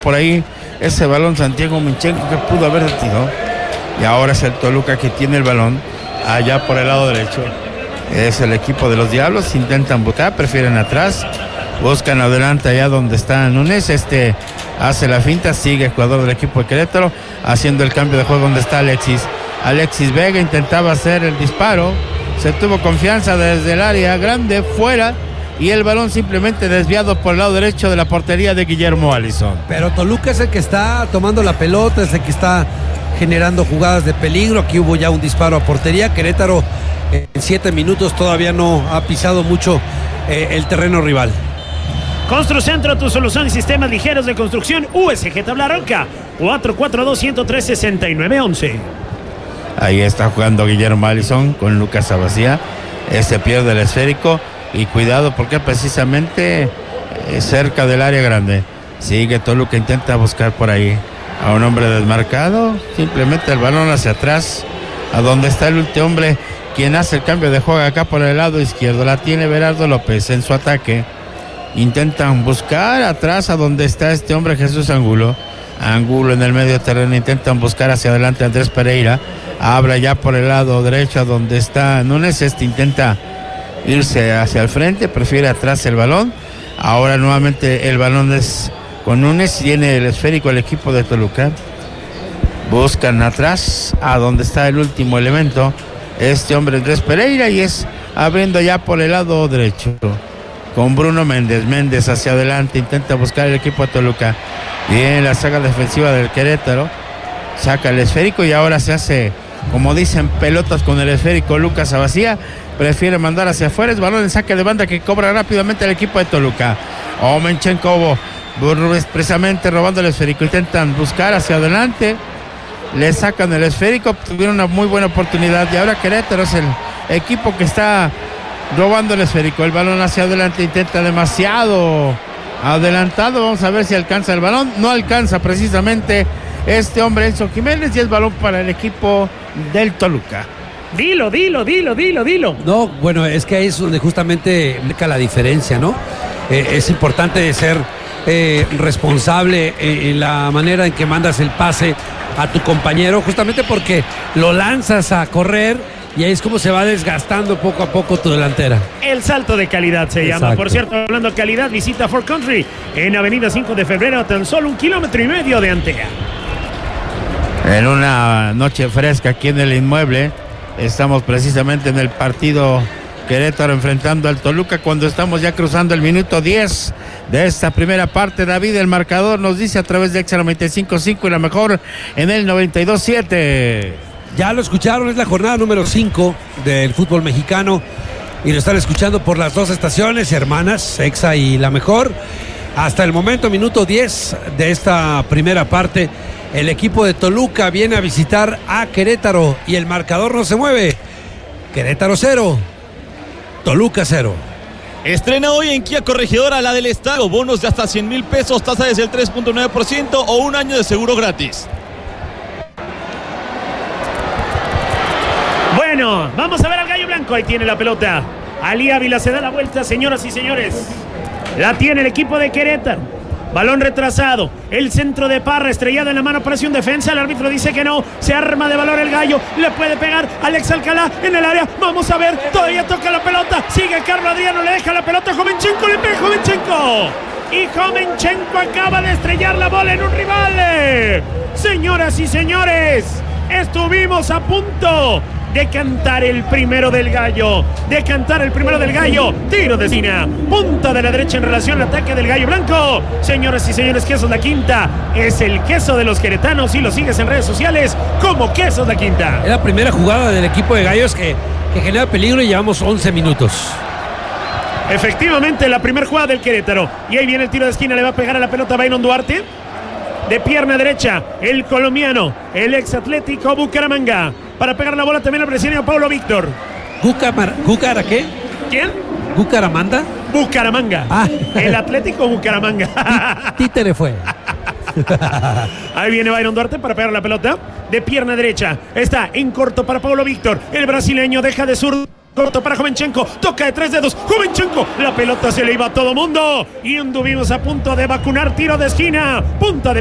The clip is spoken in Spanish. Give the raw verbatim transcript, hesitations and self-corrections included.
por ahí ese balón Santiago Minchenko que pudo haber detenido. Y ahora es el Toluca que tiene el balón allá por el lado derecho. Es el equipo de los Diablos, intentan buscar, prefieren atrás, buscan adelante allá donde está Núñez, este hace la finta, sigue el jugador del equipo de Querétaro, haciendo el cambio de juego donde está Alexis. Alexis Vega intentaba hacer el disparo, se tuvo confianza desde el área grande, fuera, y el balón simplemente desviado por el lado derecho de la portería de Guillermo Allison. Pero Toluca es el que está tomando la pelota, es el que está generando jugadas de peligro. Aquí hubo ya un disparo a portería. Querétaro en siete minutos todavía no ha pisado mucho eh, el terreno rival. Construcentro, tu solución en sistemas ligeros de construcción. U S G Tabla Roca, cuatro cuatro dos, uno cero tres, seis nueve uno uno. Ahí está jugando Guillermo Allison con Lucas Abacía. Este pierde el esférico y cuidado porque precisamente eh, cerca del área grande. Sigue Toluca, intenta buscar por ahí a un hombre desmarcado, simplemente el balón hacia atrás, a donde está el último hombre, quien hace el cambio de juego acá por el lado izquierdo. La tiene Berardo López en su ataque. Intentan buscar atrás a donde está este hombre Jesús Angulo. Angulo en el medio terreno, intentan buscar hacia adelante Andrés Pereira. Habla ya por el lado derecho a donde está Núñez. Este intenta irse hacia el frente, prefiere atrás el balón. Ahora nuevamente el balón es con Núñez, tiene el esférico el equipo de Toluca. Buscan atrás a donde está el último elemento, este hombre Andrés Pereira, y es abriendo ya por el lado derecho con Bruno Méndez. Méndez hacia adelante, intenta buscar el equipo de Toluca. Bien, la saga defensiva del Querétaro, saca el esférico y ahora se hace, como dicen, pelotas con el esférico. Lucas Abacía prefiere mandar hacia afuera, es balón en saque de banda que cobra rápidamente el equipo de Toluca. Omenchenko expresamente robando el esférico, intentan buscar hacia adelante, le sacan el esférico, tuvieron una muy buena oportunidad y ahora Querétaro es el equipo que está robando el esférico. El balón hacia adelante, intenta demasiado adelantado, vamos a ver si alcanza el balón. No alcanza precisamente este hombre Enzo Jiménez y es balón para el equipo del Toluca. Dilo, dilo, dilo, dilo, dilo. No, bueno, es que ahí es donde justamente marca la diferencia, ¿no? Eh, es importante ser eh, responsable en la manera en que mandas el pase a tu compañero, justamente porque lo lanzas a correr y ahí es como se va desgastando poco a poco tu delantera. El salto de calidad se Exacto. llama. Por cierto, hablando de calidad, visita Ford Country en Avenida cinco de febrero, a tan solo un kilómetro y medio de Antea. En una noche fresca aquí en el inmueble, estamos precisamente en el partido Querétaro enfrentando al Toluca, cuando estamos ya cruzando el minuto diez de esta primera parte. David, el marcador nos dice a través de Exa noventa y cinco punto cinco y la mejor en el noventa y dos punto siete. Ya lo escucharon, es la jornada número cinco del fútbol mexicano y lo están escuchando por las dos estaciones hermanas, Exa y la mejor. Hasta el momento, minuto diez de esta primera parte, el equipo de Toluca viene a visitar a Querétaro y el marcador no se mueve. Querétaro cero, Toluca cero. Estrena hoy en Kia Corregidora la del Estado, bonos de hasta cien mil pesos, tasa desde el tres punto nueve por ciento o un año de seguro gratis. Bueno, vamos a ver al Gallo Blanco. Ahí tiene la pelota. Ali Ávila se da la vuelta, señoras y señores. La tiene el equipo de Querétaro. Balón retrasado. El centro de Parra estrellado en la mano. Parece un defensa. El árbitro dice que no. Se arma de valor el Gallo. Le puede pegar Alex Alcalá en el área. Vamos a ver. Todavía toca la pelota. Sigue Carlos Adriano. Le deja la pelota. Jovenchenko. Le pega Jovenchenko. Y Jovenchenko acaba de estrellar la bola en un rival. Señoras y señores, estuvimos a punto de cantar el primero del Gallo, de cantar el primero del Gallo. Tiro de esquina, punta de la derecha en relación al ataque del Gallo Blanco. Señoras y señores, Quesos La Quinta es el queso de los queretanos y lo sigues en redes sociales como Quesos La Quinta. Es la primera jugada del equipo de Gallos que, que genera peligro y llevamos once minutos. Efectivamente, la primera jugada del Querétaro. Y ahí viene el tiro de esquina, le va a pegar a la pelota Byron Duarte. De pierna derecha, el colombiano, el ex Atlético Bucaramanga. Para pegar la bola también el brasileño Paulo Víctor. ¿Gúcara qué? ¿Quién? ¿Bucaramanga? Bucaramanga. Ah. El Atlético Bucaramanga. Títere fue. Ahí viene Byron Duarte para pegar la pelota. De pierna derecha. Está en corto para Paulo Víctor. El brasileño deja de sur. Corto para Jovenchenko, toca de tres dedos, Jovenchenko, la pelota se le iba a todo mundo y anduvimos a punto de vacunar tiro de esquina, punta de